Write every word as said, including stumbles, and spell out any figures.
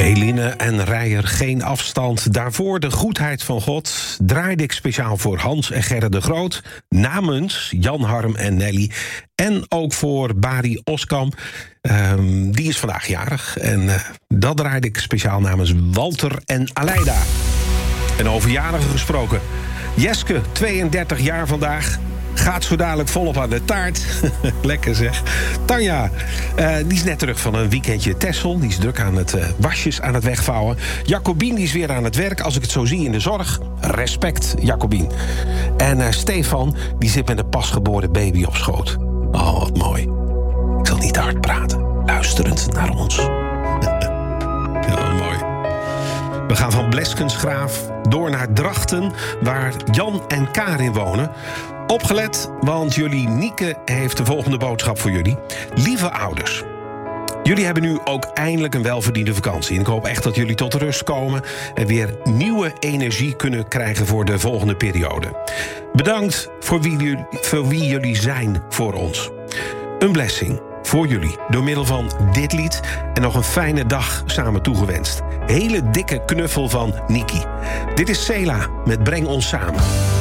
Eline en Rijer, geen afstand. Daarvoor de goedheid van God. Draaide ik speciaal voor Hans en Gerrit de Groot. Namens Jan, Harm en Nelly. En ook voor Barry Oskamp. Um, die is vandaag jarig. En uh, dat draaide ik speciaal namens Walter en Aleida. En over jarigen gesproken. Jeske, tweeëndertig jaar vandaag. Gaat zo dadelijk volop aan de taart. Lekker zeg. Tanja, uh, die is net terug van een weekendje Texel. Die is druk aan het uh, wasjes aan het wegvouwen. Jacobien, die is weer aan het werk. Als ik het zo zie in de zorg. Respect, Jacobien. En uh, Stefan, die zit met een pasgeboren baby op schoot. Oh, wat mooi. Ik zal niet hard praten. Luisterend naar ons. Heel mooi. We gaan van Bleskensgraaf door naar Drachten, waar Jan en Karin wonen. Opgelet, want jullie Nieke heeft de volgende boodschap voor jullie. Lieve ouders, jullie hebben nu ook eindelijk een welverdiende vakantie. En ik hoop echt dat jullie tot rust komen en weer nieuwe energie kunnen krijgen voor de volgende periode. Bedankt voor wie jullie, voor wie jullie zijn voor ons. Een blessing voor jullie door middel van dit lied en nog een fijne dag samen toegewenst. Hele dikke knuffel van Niki. Dit is Sela met Breng ons samen.